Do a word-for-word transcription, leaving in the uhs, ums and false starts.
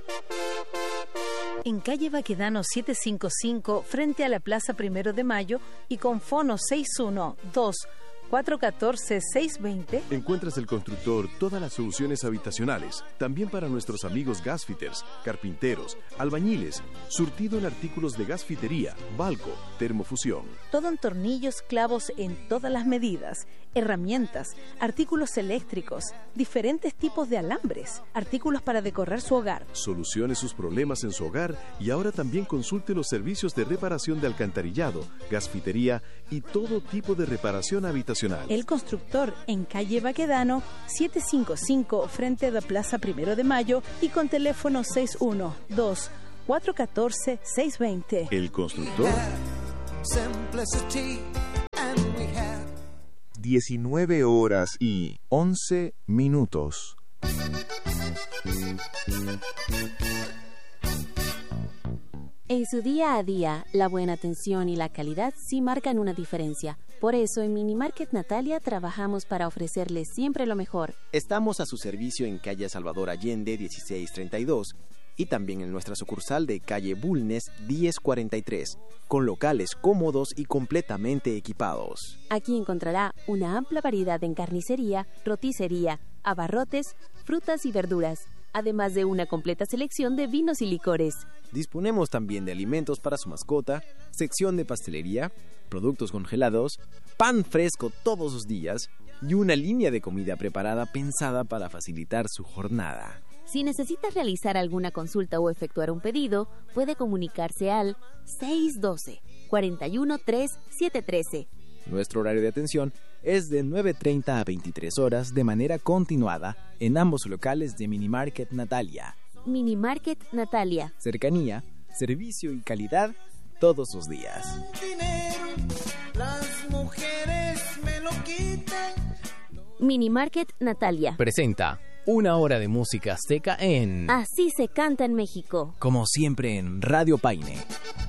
En calle Baquedano setecientos cincuenta y cinco, frente a la Plaza Primero de Mayo y con fono seis uno dos, cuatro uno cuatro, seis dos cero. Encuentras el constructor todas las soluciones habitacionales, también para nuestros amigos gasfitters, carpinteros, albañiles, surtido en artículos de gasfitería, balco, termofusión. Todo en tornillos, clavos en todas las medidas, herramientas, artículos eléctricos, diferentes tipos de alambres, artículos para decorar su hogar. Solucione sus problemas en su hogar y ahora también consulte los servicios de reparación de alcantarillado, gasfitería y todo tipo de reparación habitacional. El constructor en calle Baquedano setecientos cincuenta y cinco, frente a la Plaza Primero de Mayo y con teléfono seis uno dos, cuatro uno cuatro, seis dos cero. El constructor. diecinueve horas y once minutos. En su día a día, la buena atención y la calidad sí marcan una diferencia. Por eso en Minimarket Natalia trabajamos para ofrecerles siempre lo mejor. Estamos a su servicio en calle Salvador Allende dieciséis treinta y dos y también en nuestra sucursal de calle Bulnes diez cuarenta y tres, con locales cómodos y completamente equipados. Aquí encontrará una amplia variedad en carnicería, roticería, abarrotes, frutas y verduras, además de una completa selección de vinos y licores. Disponemos también de alimentos para su mascota, sección de pastelería, productos congelados, pan fresco todos los días y una línea de comida preparada pensada para facilitar su jornada. Si necesita realizar alguna consulta o efectuar un pedido, puede comunicarse al seis uno dos, cuatro uno tres, siete uno tres. Nuestro horario de atención es de nueve treinta a veintitrés horas de manera continuada en ambos locales de Minimarket Natalia. Minimarket Natalia. Cercanía, servicio y calidad todos los días. Las mujeres me lo quitan. Minimarket Natalia presenta una hora de música azteca en Así se canta en México. Como siempre en Radio Paine.